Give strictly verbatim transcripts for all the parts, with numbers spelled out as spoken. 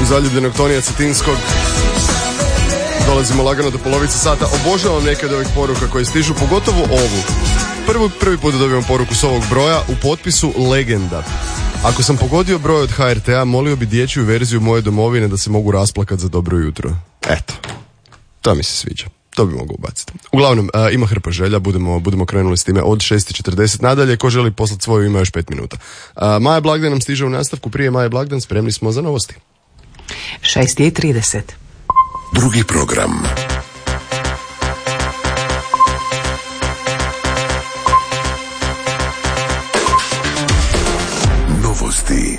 zaljubljenog Tonija Cetinskog. Dolazimo lagano do polovice sata. Obožavam neke od ovih poruka koje stižu, pogotovo ovu. Prvi, prvi put dobivam poruku s ovog broja u potpisu Legenda. Ako sam pogodio broj od ha er te a, molio bi dječju verziju Moje domovine da se mogu rasplakat za dobro jutro. Eto, to mi se sviđa. To bi mogu ubaciti. Uglavnom, uh, ima hrpa želja, budemo, budemo krenuli s time od šest i četrdeset nadalje. Ko želi poslati svoju, ima još pet minuta. Uh, Maja Blagdan nam stiže u nastavku. Prije Maja Blagdan spremni smo za novosti. šest i trideset. Drugi program. Novosti.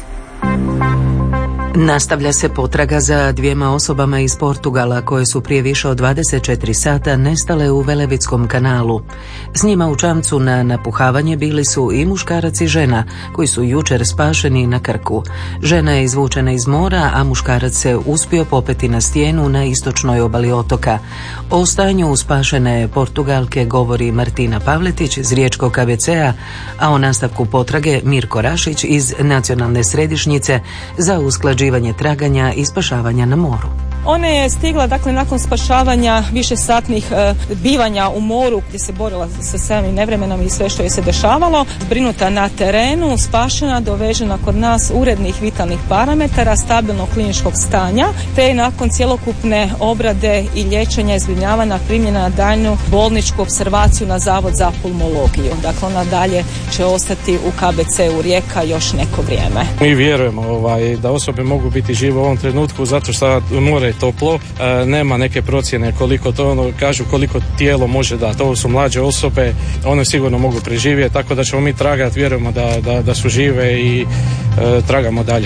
Nastavlja se potraga za dvijema osobama iz Portugala koje su prije više od dvadeset četiri sata nestale u Velebitskom kanalu. S njima u čamcu na napuhavanje bili su i muškarac i žena koji su jučer spašeni na Krku. Žena je izvučena iz mora, a muškarac se uspio popeti na stijenu na istočnoj obali otoka. O stanju spašene Portugalke govori Martina Pavletić iz Riječkog ka be ce-a, a o nastavku potrage Mirko Rašić iz Nacionalne središnjice za usklađivanje traganja i spašavanja na moru. Ona je stigla, dakle, nakon spašavanja višesatnih e, bivanja u moru gdje se borila sa samim nevremenom i sve što je se dešavalo, brinuta na terenu, spašena, dovežena kod nas urednih vitalnih parametara, stabilnog kliničkog stanja, te je nakon cjelokupne obrade i liječenja i zbrinjavanja primljena na daljnju bolničku opservaciju na Zavod za pulmologiju. Dakle, ona dalje će ostati u ka be ce-u Rijeka još neko vrijeme. Mi vjerujemo ovaj, da osobe mogu biti žive u ovom trenutku zato što more toplo, e, nema neke procjene koliko to ono kažu, koliko tijelo može dati. Ovo su mlađe osobe, one sigurno mogu preživjeti, tako da ćemo mi tragati, vjerujemo da, da, da su žive i e, tragamo dalje.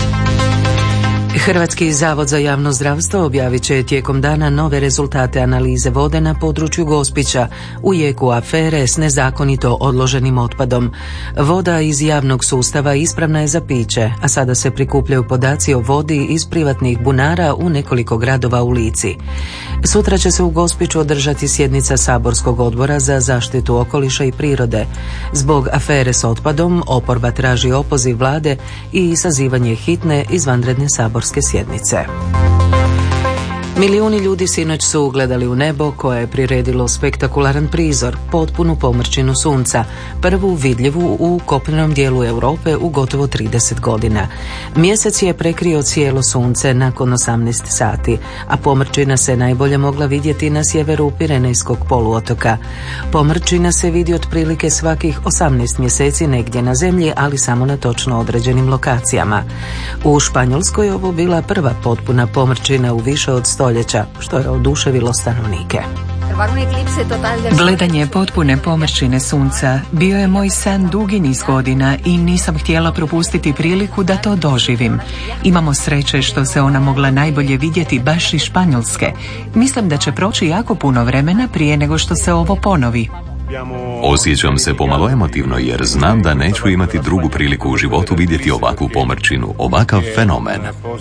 Hrvatski zavod za javno zdravstvo objavit će tijekom dana nove rezultate analize vode na području Gospića u jeku afere s nezakonito odloženim otpadom. Voda iz javnog sustava ispravna je za piće, a sada se prikupljaju podaci o vodi iz privatnih bunara u nekoliko gradova u Lici. Sutra će se u Gospiću održati sjednica saborskog odbora za zaštitu okoliša i prirode. Zbog afere s otpadom oporba traži opoziv vlade i sazivanje hitne izvanredne saborske sjednice. Milijuni ljudi sinoć su ugledali u nebo koje je priredilo spektakularan prizor, potpunu pomrčinu sunca, prvu vidljivu u kopnenom dijelu Europe u gotovo trideset godina. Mjesec je prekrio cijelo sunce nakon osamnaest sati, a pomrčina se najbolje mogla vidjeti na sjeveru Pirenejskog poluotoka. Pomrčina se vidi otprilike svakih osamnaest mjeseci negdje na zemlji, ali samo na točno određenim lokacijama. U Španjolskoj je ovo bila prva potpuna pomrčina u više od sto stoljeća, što je oduševilo stanovnike. Gledanje potpune pomrčine sunca bio je moj san dugi niz godina i nisam htjela propustiti priliku da to doživim. Imamo sreće što se ona mogla najbolje vidjeti baš iz Španjolske. Mislim da će proći jako puno vremena prije nego što se ovo ponovi. Osjećam se pomalo emotivno jer znam da neću imati drugu priliku u životu vidjeti ovakvu pomrčinu, ovakav fenomen.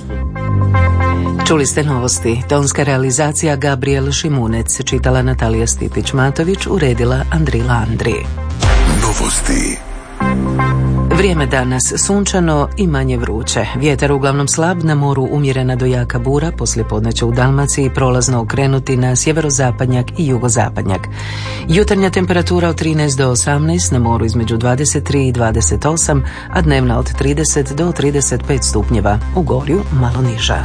Čuli ste novosti. Tonska realizacija Gabriel Šimunec, čitala Natalija Stipić-Matović, uredila Andrila Andri. Novosti. Vrijeme danas sunčano i manje vruće. Vjetar uglavnom slab, na moru umjerena do jaka bura, poslije podneće u Dalmaciji prolazno okrenuti na sjeverozapadnjak i jugozapadnjak. Jutarnja temperatura od trinaest do osamnaest, na moru između dvadeset tri i dvadeset osam, a dnevna od trideset do trideset pet stupnjeva, u Gorju malo niža.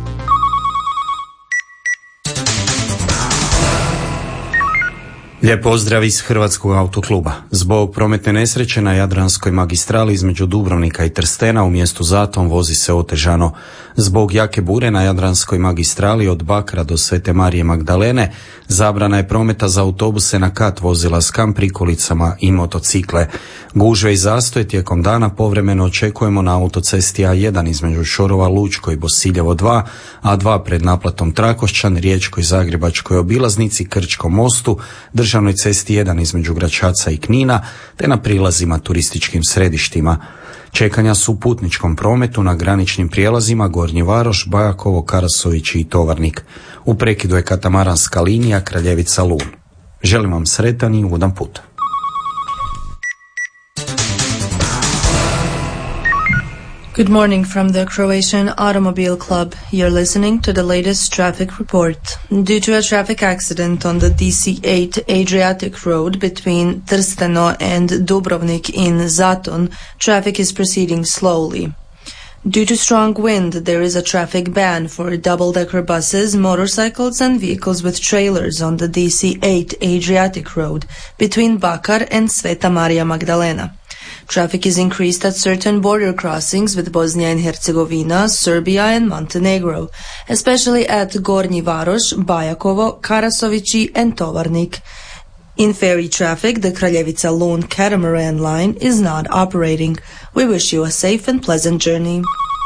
Lijep pozdrav iz Hrvatskog autokluba. Zbog prometne nesreće na Jadranskoj magistrali između Dubrovnika i Trstena u mjestu Zaton vozi se otežano. Zbog jake bure na Jadranskoj magistrali od Bakra do Svete Marije Magdalene zabrana je prometa za autobuse na kat, vozila s kam prikolicama i motocikle. Gužve i zastoje tijekom dana povremeno očekujemo na autocesti A jedan između čvorova Lučko i Bosiljevo dva, A dva pred naplatom Trakošćan, Riječkoj, Zagrebačkoj obilaznici, Krčkom mostu, državnoj cesti jedan između Gračaca i Knina, te na prilazima turističkim središtima. Čekanja su u putničkom prometu na graničnim prijelazima Gornji Varoš, Bajakovo, Karasović i Tovarnik. U prekidu je katamaranska linija Kraljevica-Lun. Želim vam sretan i ugodan put. Good morning from the Croatian Automobile Club. You're listening to the latest traffic report. Due to a traffic accident on the D C eight Adriatic Road between Trsteno and Dubrovnik in Zaton, traffic is proceeding slowly. Due to strong wind, there is a traffic ban for double-decker buses, motorcycles and vehicles with trailers on the D C eight Adriatic Road between Bakar and Sveta Marija Magdalena. Traffic is increased at certain border crossings with Bosnia and Herzegovina, Serbia and Montenegro, especially at Gornji Varoš, Bajakovo, Karasovići and Tovarnik. In ferry traffic, the Kraljevica Lun catamaran line is not operating. We wish you a safe and pleasant journey.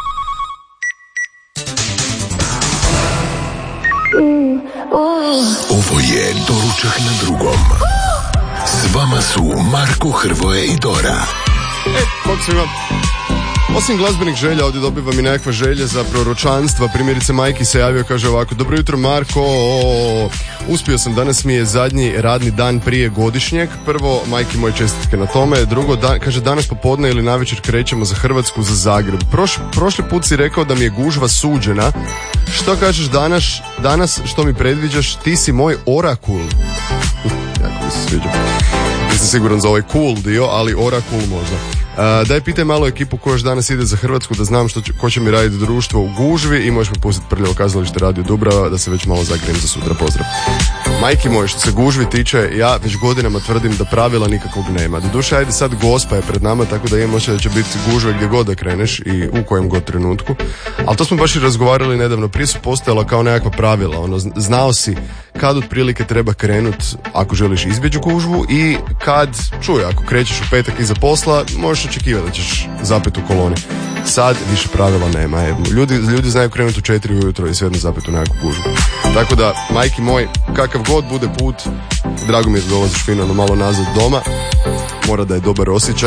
Ovo je Doručak na drugom. S vama su Marko, Hrvoje i Dora. E, bok svima. Osim glazbenih želja, ovdje dobivam i nekakve želje za proročanstva. Primjerice, Majki se javio, kaže ovako: dobro jutro Marko, o, uspio sam, danas mi je zadnji radni dan prije godišnjeg. Prvo, Majki, moje čestitke na tome. Drugo, da, kaže, danas popodne ili navečer krećemo za Hrvatsku, za Zagreb. Proš, prošli put si rekao da mi je gužva suđena. Što kažeš danas, danas što mi predviđaš? Ti si moj orakul. Jako mi se sviđa. Nisam siguran za ovaj cool dio, ali orakul možda. Uh, daj pitaj malo ekipu koja još danas ide za Hrvatsku da znam što će, ko će mi raditi društvo u gužvi i možeš mi pustiti Prljavo kazalište Radio Dubrava da se već malo zagrijem za sutra. Pozdrav. Majki moje, što se gužvi tiče, ja već godinama tvrdim da pravila nikakvog nema. Doduše, ajde sad Gospa je pred nama, tako da imam osjećaj da će biti gužve gdje god da kreneš i u kojem god trenutku. Ali to smo baš i razgovarali nedavno. Prije su postojala kao nekakva pravila. Ono, znao si kad otprilike treba krenut ako želiš izbjeći gužvu i kad, čuj, ako krećeš u petak iza posla, možeš očekivati da ćeš zapet u koloni. Sad više pravila nema. Ljudi, ljudi znaju krenuti u četiri ujutro i svejedno zapet u nekakvu gužvu. Tako da, majki moj, kakav god bude put, drago mi je da dolaziš fino no malo nazad doma. Mora da je dobar osjećaj.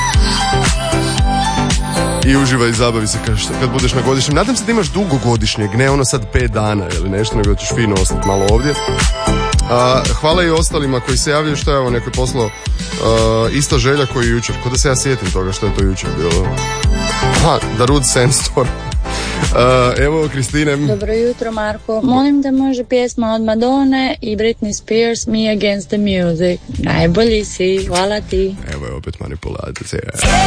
I uživaj i zabavi se kad, kad budeš na godišnjem. Nadam se da imaš dugo godišnjeg, ne ono sad pet dana ili nešto, nego da ćeš fino ostati malo ovdje. A, hvala i ostalima koji se javljaju, što je ovo neko poslao uh, ista želja koji jučer. Ko da se ja sjetim toga što je to jučer bilo. Aha, Darude Sandstorm. Uh, evo, Kristine. Dobro jutro, Marko. Molim da može pjesma od Madone i Britney Spears, Me Against the Music. Najbolji si, hvala ti. Evo je opet manipulacija.